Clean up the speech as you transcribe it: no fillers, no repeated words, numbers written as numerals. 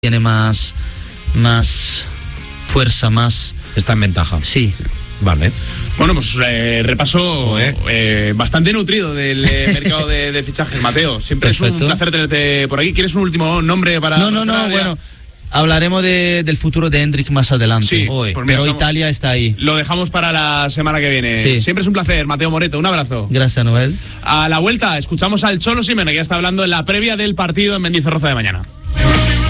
tiene más fuerza, más... Está en ventaja. Sí. Vale. Bueno, pues repaso bastante nutrido del mercado de fichajes, Mateo. Siempre Perfecto. Es un placer tenerte por aquí. ¿Quieres un último nombre para...? No, bueno, hablaremos del futuro de Hendrik más adelante. Sí, pues mira, pero Italia está ahí. Lo dejamos para la semana que viene. Sí. Siempre es un placer, Mateo Moreto. Un abrazo. Gracias, Noel. A la vuelta, escuchamos al Cholo Simeone, que ya está hablando en la previa del partido en Mendizorroza de mañana.